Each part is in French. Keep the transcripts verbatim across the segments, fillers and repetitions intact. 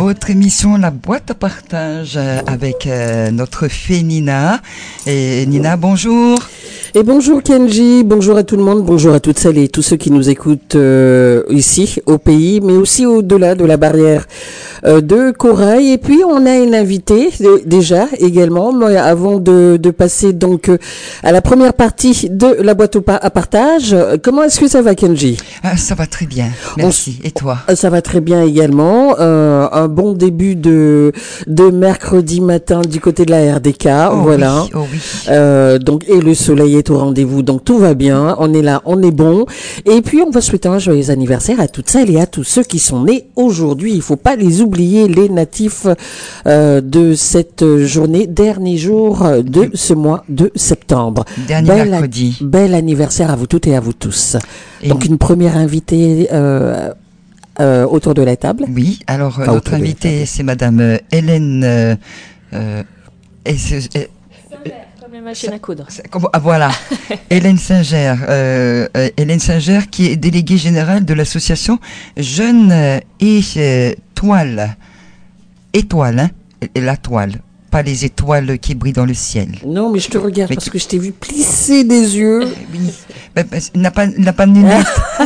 votre émission La Boîte à Partage avec euh, notre fée Nina. Et Nina, bonjour. Et bonjour Kenji, bonjour à tout le monde, bonjour à toutes celles et tous ceux qui nous écoutent euh, ici au pays, mais aussi au-delà de la barrière euh, de corail. Et puis on a une invitée de, déjà également, mais avant de, de passer donc euh, à la première partie de la boîte à partage. Comment est-ce que ça va Kenji? Ah, ça va très bien, merci. On, et toi? Ça va très bien également. Euh, un bon début de de mercredi matin du côté de la R D K, oh voilà. Oui, oh oui. Euh, donc et le soleil est au rendez-vous, donc tout va bien, on est là, on est bon. Et puis on va souhaiter un joyeux anniversaire à toutes celles et à tous ceux qui sont nés aujourd'hui. Il faut pas les oublier, les natifs euh, de cette journée, dernier jour de ce mois de septembre. Dernier bel mercredi. A- bel anniversaire à vous toutes et à vous tous. Et donc une première invitée euh, euh, autour de la table. Oui, alors enfin, notre invitée c'est Madame euh, Hélène. Euh, euh, et c'est, et, Comme les machines à coudre. Ah, voilà, Hélène Singer, euh, euh, Hélène Singer qui est déléguée générale de l'association Jeunes et euh, Toile, étoile, hein, et la toile, pas les étoiles qui brillent dans le ciel. Non, mais je te regarde mais parce tu... que je t'ai vu plisser des yeux. Oui, ben, ben, n'a pas, n'a pas de lunettes.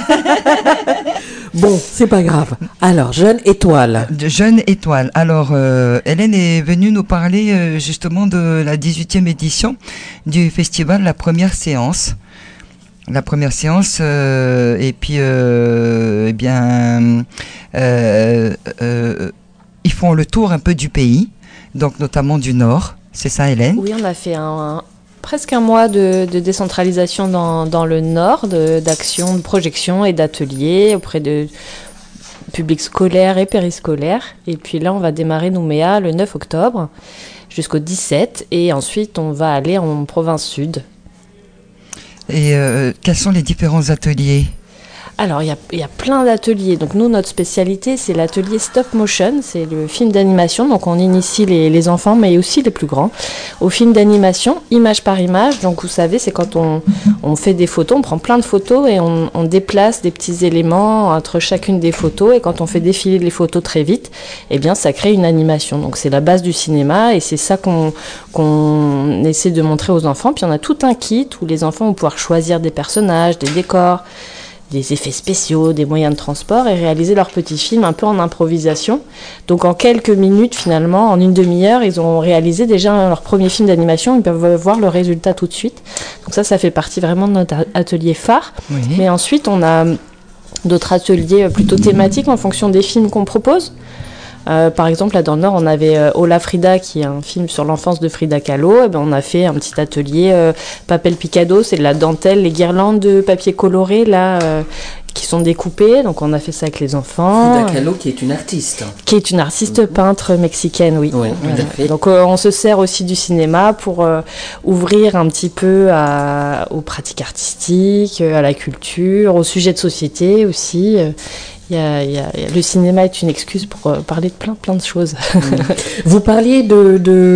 Bon, c'est pas grave. Alors, Jeune Étoile. De Jeune Étoile. Alors, euh, Hélène est venue nous parler euh, justement de la dix-huitième édition du festival, la première séance. La première séance, euh, et puis, euh, eh bien, euh, euh, ils font le tour un peu du pays, donc notamment du Nord. C'est ça, Hélène? Oui, on a fait un... un... presque un mois de, de décentralisation dans, dans le Nord, de, d'action, de projection et d'ateliers auprès de publics scolaires et périscolaires. Et puis là, on va démarrer Nouméa le neuf octobre jusqu'au dix-sept. Et ensuite, on va aller en province sud. Et euh, quels sont les différents ateliers ? Alors, il y a, y a plein d'ateliers. Donc, nous, notre spécialité, c'est l'atelier stop motion. C'est le film d'animation. Donc, on initie les, les enfants, mais aussi les plus grands, au film d'animation, image par image. Donc, vous savez, c'est quand on, on fait des photos, on prend plein de photos et on, on déplace des petits éléments entre chacune des photos. Et quand on fait défiler les photos très vite, eh bien, ça crée une animation. Donc, c'est la base du cinéma et c'est ça qu'on, qu'on essaie de montrer aux enfants. Puis, on a tout un kit où les enfants vont pouvoir choisir des personnages, des décors, des effets spéciaux, des moyens de transport et réaliser leur petit film un peu en improvisation. Donc en quelques minutes finalement, en une demi-heure, ils ont réalisé déjà leur premier film d'animation, ils peuvent voir le résultat tout de suite. Donc ça, ça fait partie vraiment de notre atelier phare. Oui. Mais ensuite, on a d'autres ateliers plutôt thématiques en fonction des films qu'on propose. Euh, par exemple, là dans le Nord, on avait euh, Hola Frida, qui est un film sur l'enfance de Frida Kahlo. Et ben, on a fait un petit atelier euh, Papel Picado, c'est de la dentelle, les guirlandes de papier coloré là, euh, qui sont découpées. Donc on a fait ça avec les enfants. Frida Kahlo, qui est une artiste. Qui est une artiste mmh. peintre mexicaine, oui. Oui, tout à fait. Donc euh, on se sert aussi du cinéma pour euh, ouvrir un petit peu à, aux pratiques artistiques, à la culture, aux sujets de société aussi. Il y a, il y a, le cinéma est une excuse pour parler de plein, plein de choses. Vous parliez de, de